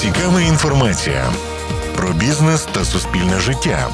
Цікава інформація про бізнес та суспільне життя.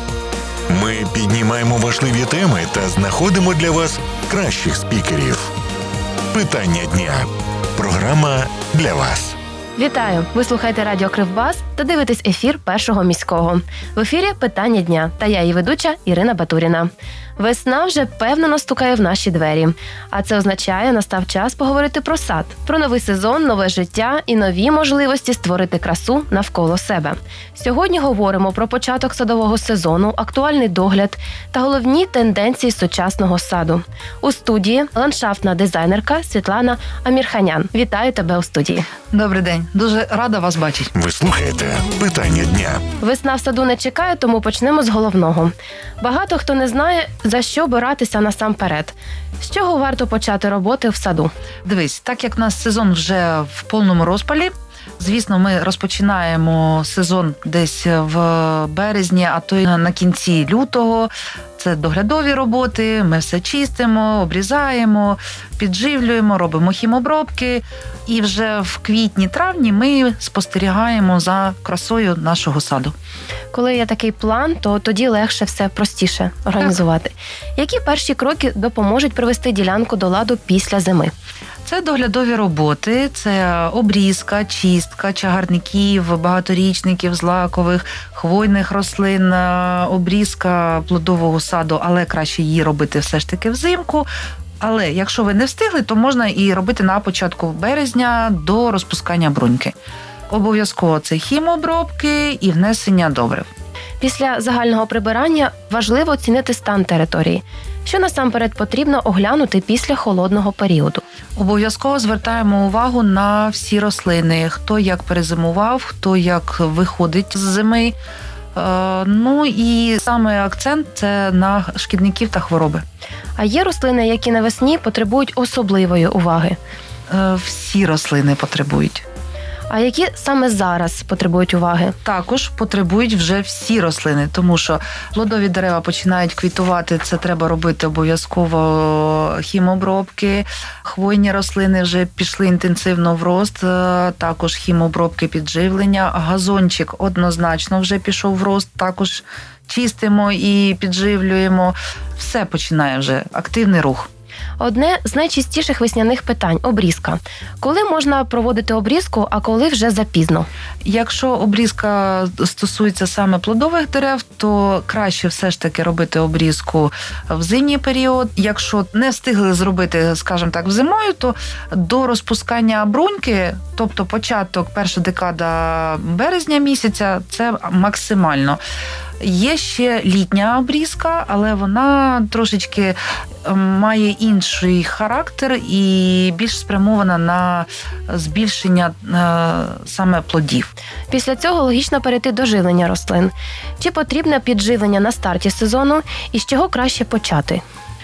Ми піднімаємо важливі теми та знаходимо для вас кращих спікерів. Питання дня. Програма для вас. Вітаю! Ви слухаєте радіо Кривбас та дивитесь ефір Першого міського. В ефірі «Питання дня» та я, її ведуча Ірина Батуріна. Весна вже впевнено стукає в наші двері. А це означає, настав час поговорити про сад, про новий сезон, нове життя і нові можливості створити красу навколо себе. Сьогодні говоримо про початок садового сезону, актуальний догляд та головні тенденції сучасного саду. У студії ландшафтна дизайнерка Світлана Амірханян. Вітаю тебе у студії. Добрий день. Дуже рада вас бачити. Ви слухаєте «Питання дня». Весна в саду не чекає, тому почнемо з головного. Багато хто не знає, за що биратися насамперед. З чого варто почати роботи в саду? Дивись, так як у нас сезон вже в повному розпалі, звісно, ми розпочинаємо сезон десь в березні, а то й на кінці лютого. Це доглядові роботи, ми все чистимо, обрізаємо, підживлюємо, робимо хімобробки. І вже в квітні-травні ми спостерігаємо за красою нашого саду. Коли є такий план, то тоді легше все простіше організувати. Які перші кроки допоможуть привести ділянку до ладу після зими? Це доглядові роботи, це обрізка, чистка чагарників, багаторічників, злакових, хвойних рослин, обрізка плодового саду, але краще її робити все ж таки взимку. Але якщо ви не встигли, то можна і робити на початку березня до розпускання бруньки. Обов'язково це хімобробки і внесення добрив. Після загального прибирання важливо оцінити стан території. Що насамперед потрібно оглянути після холодного періоду? Обов'язково звертаємо увагу на всі рослини, хто як перезимував, хто як виходить з зими. Ну і саме акцент – це на шкідників та хвороби. А є рослини, які навесні потребують особливої уваги? Всі рослини потребують. А які саме зараз потребують уваги? Також потребують вже всі рослини, тому що плодові дерева починають квітувати, це треба робити обов'язково хімобробки. Хвойні рослини вже пішли інтенсивно в рост, також хімобробки, підживлення. Газончик однозначно вже пішов в рост, також чистимо і підживлюємо. Все починає вже активний рух. Одне з найчастіших весняних питань – обрізка. Коли можна проводити обрізку, а коли вже запізно? Якщо обрізка стосується саме плодових дерев, то краще все ж таки робити обрізку в зимній період. Якщо не встигли зробити, скажімо так, зимою, то до розпускання бруньки, тобто початок, перша декада березня місяця, це максимально. Є ще літня обрізка, але вона трошечки має інший характер і більш спрямована на збільшення саме плодів. Після цього логічно перейти до живлення рослин. Чи потрібне підживлення на старті сезону і з чого краще почати?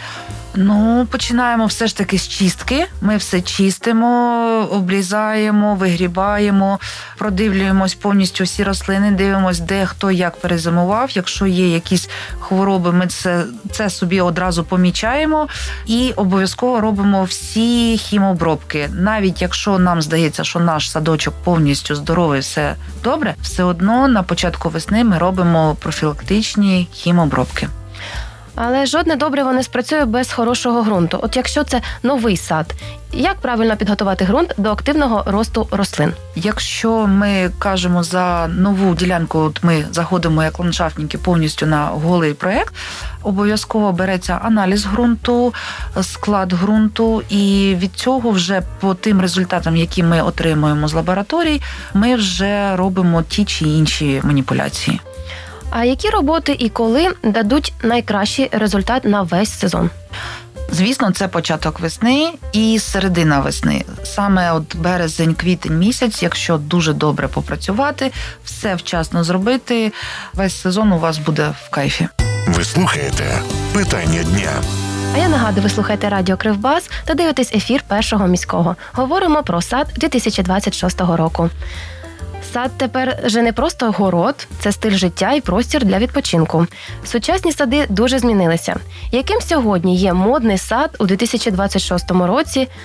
Починаємо все ж таки з чистки. Ми все чистимо, обрізаємо, вигрібаємо, продивлюємось повністю всі рослини, дивимось, де хто як перезимував. Якщо є якісь хвороби, ми це собі одразу помічаємо і обов'язково робимо всі хімобробки. Навіть якщо нам здається, що наш садочок повністю здоровий, все добре, все одно на початку весни ми робимо профілактичні хімобробки. Але жодне добриво не спрацює без хорошого ґрунту. От якщо це новий сад, як правильно підготувати ґрунт до активного росту рослин? Якщо ми кажемо за нову ділянку, от ми заходимо як ландшафтники повністю на голий проєкт, обов'язково береться аналіз ґрунту, склад ґрунту, і від цього вже по тим результатам, які ми отримуємо з лабораторій, ми вже робимо ті чи інші маніпуляції. А які роботи і коли дадуть найкращий результат на весь сезон? Звісно, це початок весни і середина весни. Саме от березень, квітень місяць, якщо дуже добре попрацювати, все вчасно зробити, весь сезон у вас буде в кайфі. Ви слухаєте «Питання дня». А я нагадую, ви слухаєте радіо Кривбас та дивитесь ефір Першого міського. Говоримо про сад 2026 року. Сад тепер вже не просто город, це стиль життя і простір для відпочинку. Сучасні сади дуже змінилися. Яким сьогодні є модний сад у 2026 році